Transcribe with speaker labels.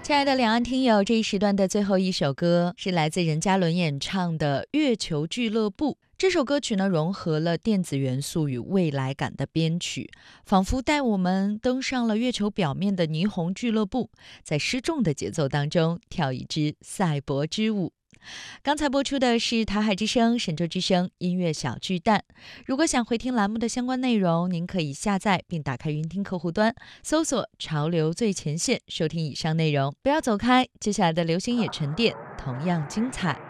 Speaker 1: 亲爱的两岸听友，这一时段的最后一首歌是来自任嘉伦演唱的《月球俱乐部》。这首歌曲呢，融合了电子元素与未来感的编曲，仿佛带我们登上了月球表面的霓虹俱乐部，在失重的节奏当中跳一支赛博之舞。刚才播出的是台海之声、神州之声音乐小巨蛋。如果想回听栏目的相关内容，您可以下载并打开云听客户端，搜索潮流最前线，收听以上内容。不要走开，接下来的流行也沉淀同样精彩。